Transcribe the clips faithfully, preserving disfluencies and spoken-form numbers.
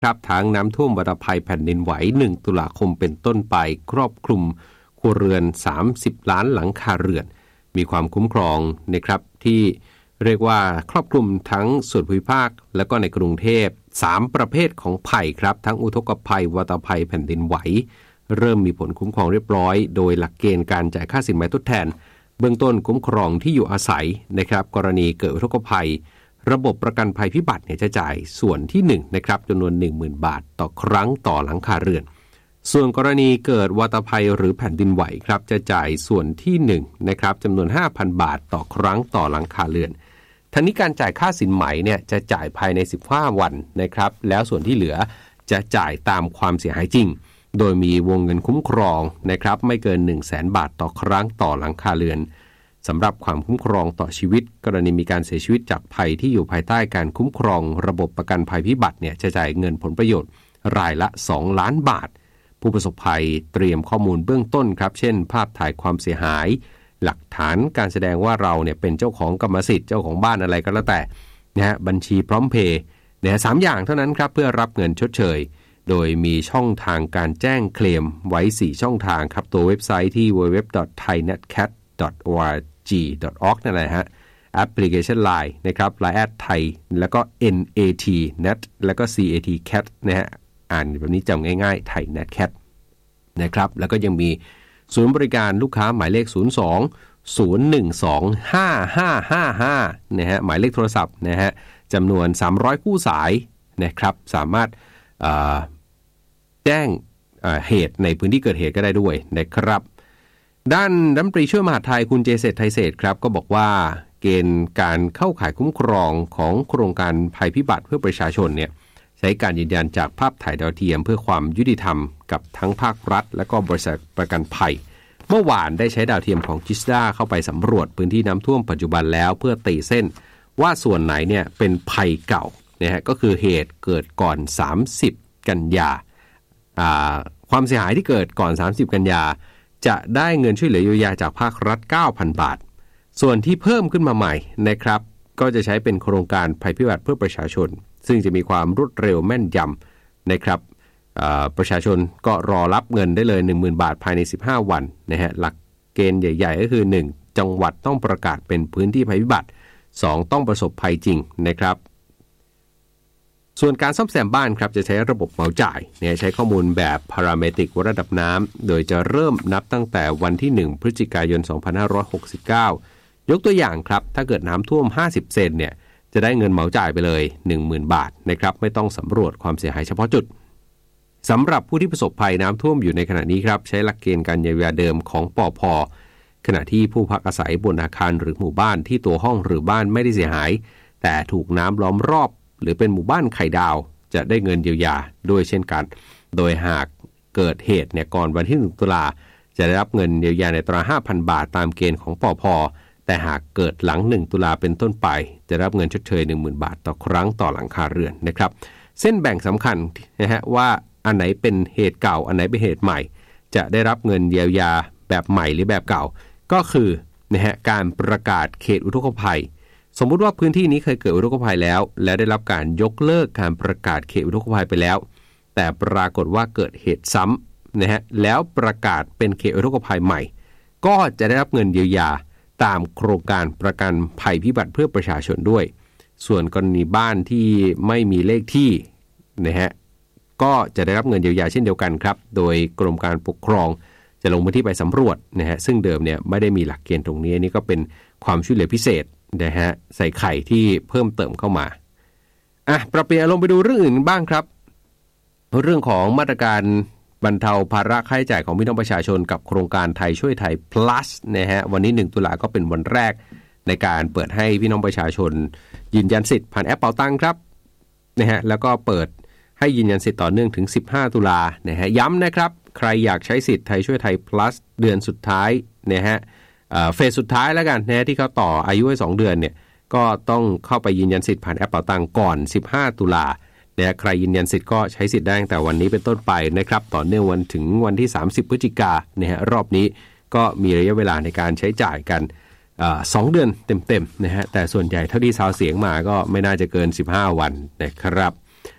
ครับทั้งน้ำท่วมวัฏภัยแผ่นดินไหวหนึ่งตุลาคมเป็นต้นไปครอบคลุมครัวเรือนสามสิบล้านหลังคาเรือนมีความคุ้มครองนะครับที่เรียกว่าครอบคลุมทั้งส่วนภูมิภาคและก็ในกรุงเทพสามประเภทของภัยครับทั้งอุทกภัยวัฏภัยแผ่นดินไหวเริ่มมีผลคุ้มครองเรียบร้อยโดยหลักเกณฑ์การจ่ายค่าสินไหมทดแทนเบื้องต้นคุ้มครองที่อยู่อาศัยนะครับกรณีเกิดอุทกภัยระบบประกันภัยพิบัติเนี่ยจะจ่ายส่วนที่หนึ่งนะครับจำนวน หนึ่งหมื่น บาทต่อครั้งต่อหลังคาเรือนส่วนกรณีเกิดวัฏภัยหรือแผ่นดินไหวครับจะจ่ายส่วนที่หนึ่งนะครับจำนวน ห้าพัน บาทต่อครั้งต่อหลังคาเรือนทั้งนี้การจ่ายค่าสินไหมเนี่ยจะจ่ายภายในสิบห้าวันนะครับแล้วส่วนที่เหลือจะจ่ายตามความเสียหายจริงโดยมีวงเงินคุ้มครองนะครับไม่เกิน หนึ่งแสน บาทต่อครั้งต่อหลังคาเรือนสำหรับความคุ้มครองต่อชีวิตกรณีมีการเสียชีวิตจากภัยที่อยู่ภายใต้การคุ้มครองระบบประกันภัยพิบัติเนี่ยจะจ่ายเงินผลประโยชน์รายละสองล้านบาทผู้ประสบภัยเตรียมข้อมูลเบื้องต้นครับเช่นภาพถ่ายความเสียหายหลักฐานการแสดงว่าเราเนี่ยเป็นเจ้าของกรรมสิทธิ์เจ้าของบ้านอะไรก็แล้วแต่นะฮะบัญชีพร้อมเพย์เนี่ยสามอย่างเท่านั้นครับเพื่อรับเงินชดเชยโดยมีช่องทางการแจ้งเคลมไว้สี่ช่องทางครับตัวเว็บไซต์ที่ ดับเบิลยู ดับเบิลยู ดับเบิลยู ดอท ไทย เน็ต แคท ดอท โอ อาร์ จี ดอท ออร์ก นั่นแหละฮะแอปพลิเคชัน ไลน์ นะครับ ไลน์ แอท ไทยแล้วก็ เอ็น เอ ที เน็ต แล้วก็ ซี เอ ที แคท นะฮะอ่านแบบนี้จำง่ายๆ ไทย เน็ต แคท นะครับแล้วก็ยังมีศูนย์บริการลูกค้าหมายเลขศูนย์ สอง ศูนย์ หนึ่ง สอง ห้า ห้า ห้า ห้านะฮะหมายเลขโทรศัพท์นะฮะจำนวนสามร้อยคู่สายนะครับสามารถแจ้งเหตุในพื้นที่เกิดเหตุก็ได้ด้วยนะครับด้านรัฐมนตรีช่วยมหาดไทยคุณเจเศรษฐ์ไทยเศรษฐ์ครับก็บอกว่าเกณฑ์การเข้าข่ายคุ้มครองของโครงการภัยพิบัติเพื่อประชาชนเนี่ยใช้การยืนยันจากภาพถ่ายดาวเทียมเพื่อความยุติธรรมกับทั้งภาครัฐและก็บริษัทประกันภัยเมื่อวานได้ใช้ดาวเทียมของจิสดาเข้าไปสำรวจพื้นที่น้ำท่วมปัจจุบันแล้วเพื่อตีเส้นว่าส่วนไหนเนี่ยเป็นภัยเก่านะฮะก็คือเหตุเกิดก่อนสามสิบกันยาความเสียหายที่เกิดก่อนสามสิบกันยาจะได้เงินช่วยเหลือเยียวยาจากภาครัฐ เก้าพัน บาทส่วนที่เพิ่มขึ้นมาใหม่นะครับก็จะใช้เป็นโครงการภัยพิบัติเพื่อประชาชนซึ่งจะมีความรวดเร็วแม่นยำนะครับประชาชนก็รอรับเงินได้เลย หนึ่งหมื่น บาทภายในสิบห้าวันนะฮะหลักเกณฑ์ใหญ่ๆก็คือ หนึ่ง จังหวัดต้องประกาศเป็นพื้นที่ภัยพิบัติ สอง ต้องประสบภัยจริงนะครับส่วนการซ่อมแซมบ้านครับจะใช้ระบบเหมาจ่ายเนี่ยใช้ข้อมูลแบบพาราเมตริกวัดระดับน้ำโดยจะเริ่มนับตั้งแต่วันที่หนึ่งพฤศจิกายนสองพันห้าร้อยหกสิบเก้ายกตัวอย่างครับถ้าเกิดน้ำท่วมห้าสิบเซนเนี่ยจะได้เงินเหมาจ่ายไปเลย หนึ่งหมื่น บาทนะครับไม่ต้องสำรวจความเสียหายเฉพาะจุดสำหรับผู้ที่ประสบภัยน้ำท่วมอยู่ในขณะนี้ครับใช้หลักเกณฑ์การเยียวยาเดิมของปภ.ขณะที่ผู้พักอาศัยบนอาคารหรือหมู่บ้านที่ตัวห้องหรือบ้านไม่ได้เสียหายแต่ถูกน้ำล้อมรอบหรือเป็นหมู่บ้านไข่ดาวจะได้เงินเยียวยาด้วยเช่นกันโดยหากเกิดเหตุเนี่ยก่อนวันที่หนึ่งตุลาจะได้รับเงินเยียวยาในตรา ห้าพัน บาทตามเกณฑ์ของปภ.แต่หากเกิดหลังหนึ่งตุลาเป็นต้นไปจะรับเงินชดเชย หนึ่งหมื่น บาทต่อครั้งต่อหลังคาเรือนนะครับเส้นแบ่งสำคัญนะฮะว่าอันไหนเป็นเหตุเก่าอันไหนเป็นเหตุใหม่จะได้รับเงินเยียวยาแบบใหม่หรือแบบเก่าก็คือนะฮะการประกาศเขตอุทกภัยสมมุติว่าพื้นที่นี้เคยเกิดอุทกภัยแล้วและได้รับการยกเลิกการประกาศเขตอุทกภัยไปแล้วแต่ปรากฏว่าเกิดเหตุซ้ำนะฮะแล้วประกาศเป็นเขตอุทกภัยใหม่ก็จะได้รับเงินเยียวยาตามโครงการประกันภัยพิบัติเพื่อประชาชนด้วยส่วนกรณีบ้านที่ไม่มีเลขที่นะฮะก็จะได้รับเงินเยียวยาเช่นเดียวกันครับโดยกรมการปกครองจะลงพื้นที่ไปสำรวจนะฮะซึ่งเดิมเนี่ยไม่ได้มีหลักเกณฑ์ตรงนี้นี่ก็เป็นความช่วยเหลือพิเศษนะฮะใส่ไข่ที่เพิ่มเติมเข้ามาอ่ะปรับเปลี่ยนอารมณ์ไปดูเรื่องอื่นบ้างครับเรื่องของมาตรการบรรเทาภาระค่าใช้จ่ายของพี่น้องประชาชนกับโครงการไทยช่วยไทย plus นะฮะวันนี้หนึ่งตุลาก็เป็นวันแรกในการเปิดให้พี่น้องประชาชนยืนยันสิทธิ์ผ่านแอปเป๋าตังค์ครับนะฮะแล้วก็เปิดให้ยืนยันสิทธิ์ต่อเนื่องถึงสิบห้าตุลานะฮะย้ำนะครับใครอยากใช้สิทธิ์ไทยช่วยไทย plus เดือนสุดท้ายนะฮะเฟสสุดท้ายแล้วกันนะที่เขาต่ออายุให้สองเดือนเนี่ยก็ต้องเข้าไปยืนยันสิทธิ์ผ่านแอปเป๋าตังค์ก่อนสิบห้าตุลาเนี่ยใครยืนยันสิทธิ์ก็ใช้สิทธิ์ได้ตั้งแต่วันนี้เป็นต้นไปนะครับต่อเนื่องวันถึงวันที่สามสิบพฤศจิกายนนะฮะรอบนี้ก็มีระยะเวลาในการใช้จ่ายกันสองเดือนเต็มๆนะฮะแต่ส่วนใหญ่เท่าที่ซาวเสียงมาก็ไม่น่าจะเกินสิบห้าวันนะครับ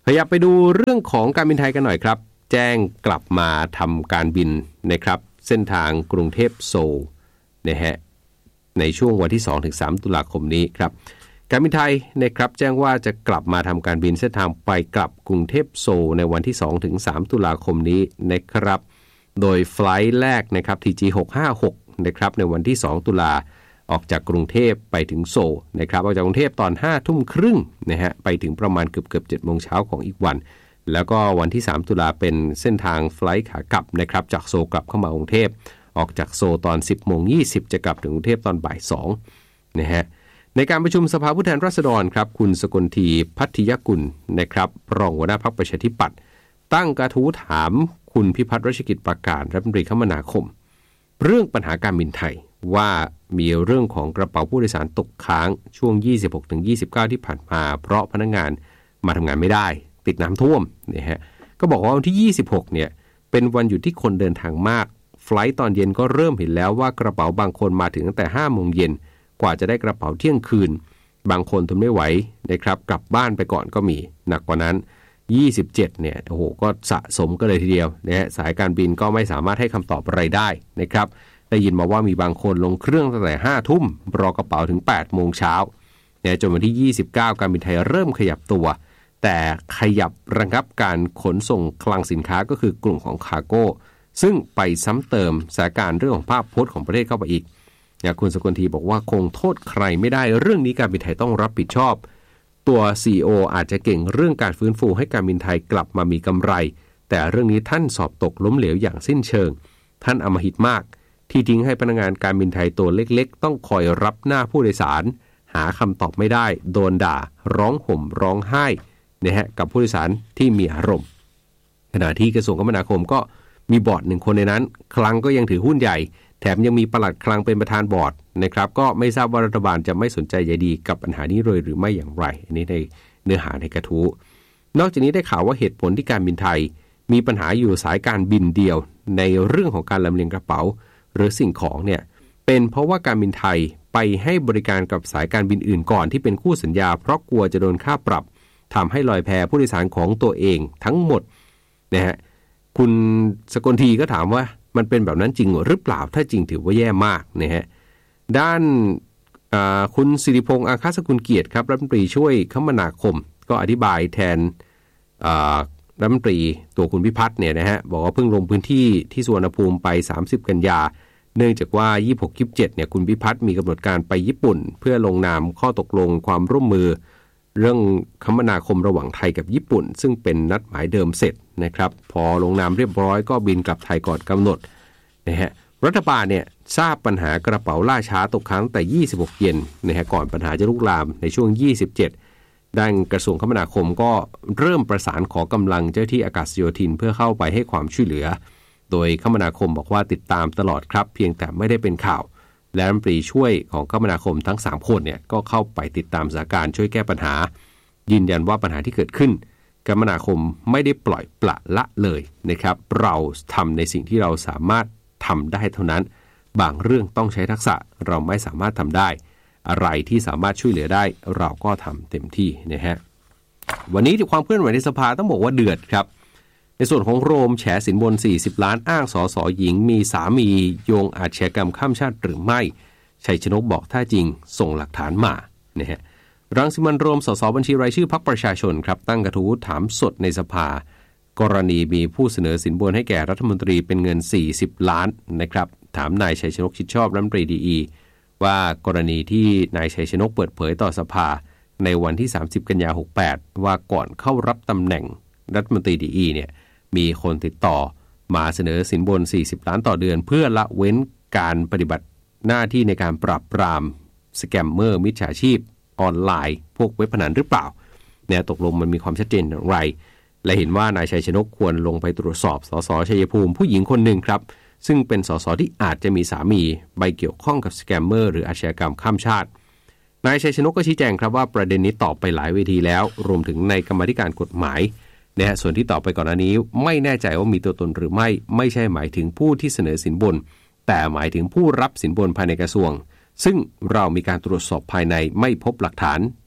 ขยับไปดูเรื่องของการบินไทยกันหน่อยครับแจ้งกลับมาทำการบินนะครับเส้นทางกรุงเทพโซลนะฮะในช่วงวันที่ สองถึงสาม ตุลาคมนี้ครับการบินไทยนะครับแจ้งว่าจะกลับมาทำการบินเส้นทางไปกลับกรุงเทพโซลในวันที่ สองถึงสาม ตุลาคมนี้นะครับโดยไฟลท์แรกนะครับ ที จี หกห้าหก นะครับในวันที่ สอง ตุลาออกจากกรุงเทพไปถึงโซลนะครับออกจากกรุงเทพตอน ห้าทุ่มครึ่งนะฮะไปถึงประมาณเกือบๆ เจ็ดโมงเช้าของอีกวันแล้วก็วันที่ สาม ตุลาเป็นเส้นทางไฟลท์ขากลับนะครับจากโซลกลับเข้ามากรุงเทพออกจากโซลตอน สิบโมงยี่สิบ จะกลับถึงกรุงเทพตอนบ่ายสองนะฮะในการประชุมสภาผู้แทนราษฎรครับคุณสกลทีพัทยกุลนะครับรองหัวหน้าพรรคประชาธิปัตย์ตั้งกระทู้ถามคุณพิพัฒน์รัชกิจประการรัฐมนตรีคมนาคมเรื่องปัญหาการบินไทยว่ามีเรื่องของกระเป๋าผู้โดยสารตกค้างช่วง ยี่สิบหกถึงยี่สิบเก้า ที่ผ่านมาเพราะพนักงานมาทำงานไม่ได้ติดน้ำท่วมนะฮะก็บอกว่าวันที่ ยี่สิบหกเนี่ยเป็นวันหยุดที่คนเดินทางมากไฟลท์ตอนเย็นก็เริ่มเห็นแล้วว่ากระเป๋าบางคนมาถึงตั้งแต่ ห้าโมงเย็นกว่าจะได้กระเป๋าเที่ยงคืนบางคนทนไม่ไหวนะครับกลับบ้านไปก่อนก็มีหนักกว่านั้นยี่สิบเจ็ดเนี่ยโอ้โหก็สะสมกันเลยทีเดียวนะฮะสายการบินก็ไม่สามารถให้คำตอบอะไรได้นะครับได้ยินมาว่ามีบางคนลงเครื่องตั้งแต่ห้าทุ่มรอกระเป๋าถึงแปดโมงเช้าเนี่ยจนวันที่ยี่สิบเก้าการบินไทยเริ่มขยับตัวแต่ขยับระงับการขนส่งคลังสินค้าก็คือกลุ่มของคาร์โก้ซึ่งไปซ้ำเติมสถานการณ์เรื่องของภาพพจน์ของประเทศเข้าไปอีกเนี่ยคุณสกลทีบอกว่าคงโทษใครไม่ได้เรื่องนี้การบินไทยต้องรับผิดชอบตัว ซี อี โอ อาจจะเก่งเรื่องการฟื้นฟูให้การบินไทยกลับมามีกำไรแต่เรื่องนี้ท่านสอบตกล้มเหลวอย่างสิ้นเชิงท่านอำมหิตมากที่ทิ้งให้พนักงานการบินไทยตัวเล็กๆต้องคอยรับหน้าผู้โดยสารหาคำตอบไม่ได้โดนด่าร้องห่มร้องไห้นะฮะกับผู้โดยสารที่มีอารมณ์ขณะที่กระทรวงคมนาคมก็มีบอร์ดหนึ่งคนในนั้นคลังก็ยังถือหุ้นใหญ่แถมยังมีปลัดคลังเป็นประธานบอร์ดนะครับก็ไม่ทราบว่ารัฐบาลจะไม่สนใจใยดีกับปัญหานี้เลยหรือไม่อย่างไรอันนี้ในเนื้อหาในกระทู้นอกจากนี้ได้ข่าวว่าเหตุผลที่การบินไทยมีปัญหาอยู่สายการบินเดียวในเรื่องของการลำเลียงกระเป๋าหรือสิ่งของเนี่ยเป็นเพราะว่าการบินไทยไปให้บริการกับสายการบินอื่นก่อนที่เป็นคู่สัญญาเพราะกลัวจะโดนค่าปรับทำให้ลอยแพผู้โดยสารของตัวเองทั้งหมดนะฮะคุณสกลทีก็ถามว่ามันเป็นแบบนั้นจริงหรือเปล่าถ้าจริงถือว่าแย่มากนะฮะด้านคุณสิริพงษ์อาคาสกุลเกียรติครับรัฐมนตรีช่วยคมนาคมก็อธิบายแทนรัฐมนตรีตัวคุณพิพัฒน์เนี่ยนะฮะบอกว่าเพิ่งลงพื้นที่ที่สุวรรณภูมิไปสามสิบกันยาเนื่องจากว่ายี่สิบหก ยี่สิบเจ็ดเนี่ยคุณพิพัฒน์มีกำหนดการไปญี่ปุ่นเพื่อลงนามข้อตกลงความร่วมมือเรื่องคมนาคมระหว่างไทยกับญี่ปุ่นซึ่งเป็นนัดหมายเดิมเสร็จนะครับพอลงนามเรียบร้อยก็บินกลับไทยก่อนกำหนดนะฮะรัฐบาลเนี่ยทราบปัญหากระเป๋าล่าช้าตกค้างแต่ยี่สิบหกเย็นนะฮะก่อนปัญหาจะลุกลามในช่วงยี่สิบเจ็ดด้านกระทรวงคมนาคมก็เริ่มประสานขอกำลังเจ้าที่อากาศโยธินเพื่อเข้าไปให้ความช่วยเหลือโดยคมนาคมบอกว่าติดตามตลอดครับเพียงแต่ไม่ได้เป็นข่าวและรัฐมนตรีช่วยของคมนาคมทั้งสามคนเนี่ยก็เข้าไปติดตามสถานการณ์ช่วยแก้ปัญหายืนยันว่าปัญหาที่เกิดขึ้นคมนาคมไม่ได้ปล่อยปละละเลยนะครับเราทำในสิ่งที่เราสามารถทำได้เท่านั้นบางเรื่องต้องใช้ทักษะเราไม่สามารถทำได้อะไรที่สามารถช่วยเหลือได้เราก็ทำเต็มที่นะฮะวันนี้ความเคลื่อนไหวในสภาต้องบอกว่าเดือดครับในส่วนของโรมแฉสินบนสี่สิบล้านอ้างสสหญิงมีสามีโยงอาชญากรรมข้ามชาติหรือไม่ชัยชนกบอกถ้าจริงส่งหลักฐานมานะฮะรังสิมันต์โรมสสบัญชีรายชื่อพรรคประชาชนครับตั้งกระทู้ถามสดในสภากรณีมีผู้เสนอสินบนให้แก่รัฐมนตรีเป็นเงินสี่สิบล้านนะครับถามนายชัยชนกชิดชอบรัฐมนตรีดีอีว่ากรณีที่นายชัยชนกเปิดเผยต่อสภาในวันที่สามสิบกันยายนหกสิบแปดว่าก่อนเข้ารับตำแหน่งรัฐมนตรีดีอีเนี่ยมีคนติดต่อมาเสนอสินบนสี่สิบล้านต่อเดือนเพื่อละเว้นการปฏิบัติหน้าที่ในการปราบปรามสแกมเมอร์มิจฉาชีพออนไลน์พวกเว็บพนันหรือเปล่าเนี่ยตกลงมันมีความชัดเจนอย่างไรและเห็นว่านายชัยชนกควรลงไปตรวจสอบสสชัยภูมิผู้หญิงคนหนึ่งครับซึ่งเป็นสสที่อาจจะมีสามีใบเกี่ยวข้องกับสแกมเมอร์หรืออาชญากรรมข้ามชาตินายชัยชนกก็ชี้แจงครับว่าประเด็นนี้ตอบไปหลายเวทีแล้วรวมถึงในกรรมาธิการกฎหมายนะฮะส่วนที่ตอบไปก่อนหน้านี้ไม่แน่ใจว่ามีตัวตนหรือไม่ไม่ใช่หมายถึงผู้ที่เสนอสินบนแต่หมายถึงผู้รับสินบนภายในกระทรวงซึ่งเรามีการตรวจสอบภายในไม่พบหลักฐาน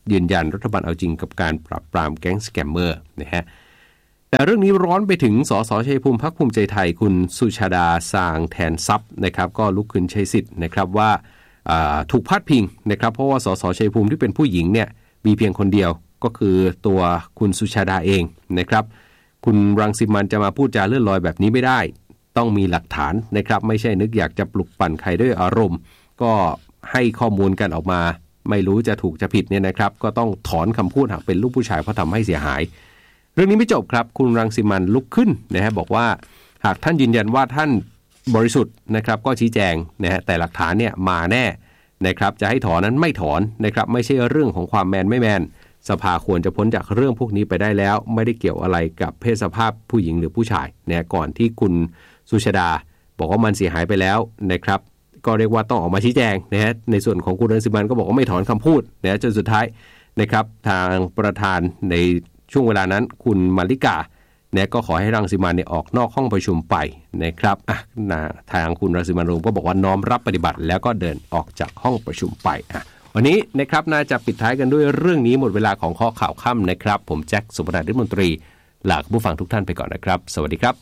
ยืนยันรัฐบาลเอาจริงกับการปราบปรามแก๊งสแกมเมอร์นะฮะแต่เรื่องนี้ร้อนไปถึงสสชัยภูมิพรรคภูมิใจไทยคุณสุชาดาสางแทนทรัพย์นะครับก็ลุกขึ้นใช้สิทธิ์นะครับว่าถูกพาดพิงนะครับเพราะว่าสสชัยภูมิที่เป็นผู้หญิงเนี่ยมีเพียงคนเดียวก็คือตัวคุณสุชาดาเองนะครับคุณรังสิมันจะมาพูดจาเลื่อนลอยแบบนี้ไม่ได้ต้องมีหลักฐานนะครับไม่ใช่นึกอยากจะปลุกปั่นใครด้วยอารมณ์ก็ให้ข้อมูลกันออกมาไม่รู้จะถูกจะผิดเนี่ยนะครับก็ต้องถอนคำพูดหากเป็นลูกผู้ชายเพราะทำให้เสียหายเรื่องนี้ไม่จบครับคุณรังสิมันลุกขึ้นนะฮะบอกว่าหากท่านยืนยันว่าท่านบริสุทธิ์นะครับก็ชี้แจงนะฮะแต่หลักฐานเนี่ยมาแน่นะครับจะให้ถอนนั้นไม่ถอนนะครับไม่ใช่เรื่องของความแมนไม่แมนสภาควรจะพ้นจากเรื่องพวกนี้ไปได้แล้วไม่ได้เกี่ยวอะไรกับเพศสภาพผู้หญิงหรือผู้ชายเนี่ยก่อนที่คุณสุชาดาบอกว่ามันเสียหายไปแล้วนะครับก็เรียกว่าต้องออกมาชี้แจงนะฮะในส่วนของคุณรังสิมันก็บอกว่าไม่ถอนคำพูดนะจนสุดท้ายนะครับทางประธานในช่วงเวลานั้นคุณมาริกาเนี่ยก็ขอให้รังสิมันเนี่ยออกนอกห้องประชุมไปนะครับอ่ะทางคุณรังสิมันต์โรมก็บอกว่าน้อมรับปฏิบัติแล้วก็เดินออกจากห้องประชุมไปอ่ะวันนี้นะครับน่าจะปิดท้ายกันด้วยเรื่องนี้หมดเวลาของข้อข่าวค่ำนะครับผมแจ็คสุภนันท์ ฤทธิ์มนตรีลาผู้ฟังทุกท่านไปก่อนนะครับสวัสดีครับ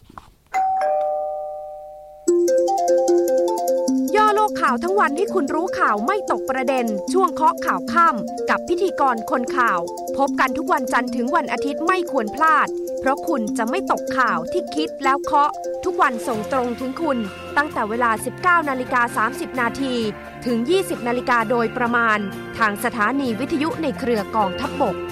ย่อโลกข่าวทั้งวันให้คุณรู้ข่าวไม่ตกประเด็นช่วงเคาะข่าวค่ำกับพิธีกรคนข่าวพบกันทุกวันจันทร์ถึงวันอาทิตย์ไม่ควรพลาดเพราะคุณจะไม่ตกข่าวที่คิดแล้วเคาะทุกวันส่งตรงถึงคุณตั้งแต่เวลา สิบเก้านาฬิกาสามสิบนาทีถึง ยี่สิบนาฬิกาโดยประมาณทางสถานีวิทยุในเครือกองทัพบก